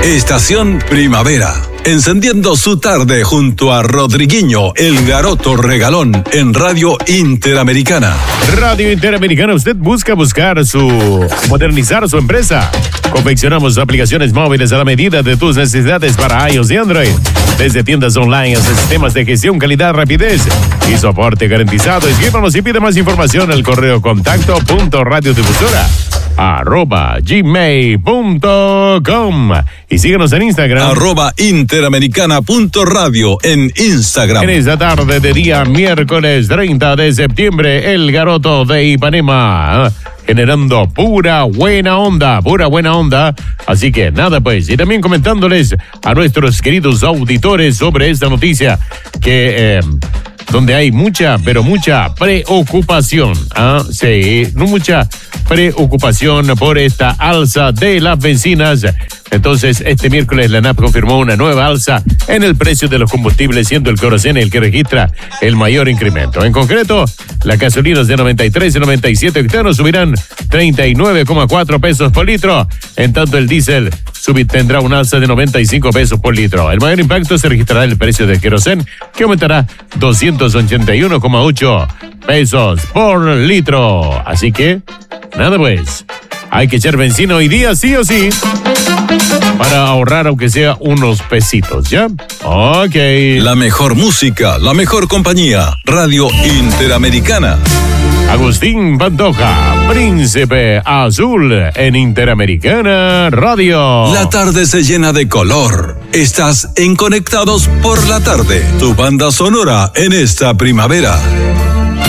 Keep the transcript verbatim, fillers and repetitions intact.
Estación Primavera, encendiendo su tarde junto a Rodriguinho, el Garoto Regalón, en Radio Interamericana. Radio Interamericana, usted busca buscar su... modernizar su empresa. Confeccionamos aplicaciones móviles a la medida de tus necesidades para iOS y Android. Desde tiendas online hasta sistemas de gestión, calidad, rapidez y soporte garantizado. Escríbanos y pide más información al correo contacto punto radiodifusora arroba gmail punto com y síguenos en Instagram arroba interamericana punto radio en Instagram. En esta tarde de día miércoles treinta de septiembre, el Garoto de Ipanema, generando pura buena onda, pura buena onda. Así que nada pues, y también comentándoles a nuestros queridos auditores sobre esta noticia que... Eh, donde hay mucha, pero mucha preocupación. ¿Ah? Sí, no mucha preocupación por esta alza de las bencinas. Entonces, este miércoles la A N A P confirmó una nueva alza en el precio de los combustibles, siendo el queroseno el que registra el mayor incremento. En concreto, las gasolinas de noventa y tres y noventa y siete octanos subirán treinta y nueve coma cuatro pesos por litro, en tanto el diésel subir, tendrá un alza de noventa y cinco pesos por litro. El mayor impacto se registrará en el precio del queroseno, que aumentará doscientos ochenta y uno coma ocho pesos por litro. Así que, nada pues, hay que echar benzina hoy día sí o sí, para ahorrar aunque sea unos pesitos, ¿ya? Ok. La mejor música, la mejor compañía, Radio Interamericana. Agustín Pantoja, Príncipe Azul, en Interamericana Radio. La tarde se llena de color. Estás en Conectados por la Tarde, tu banda sonora en esta primavera.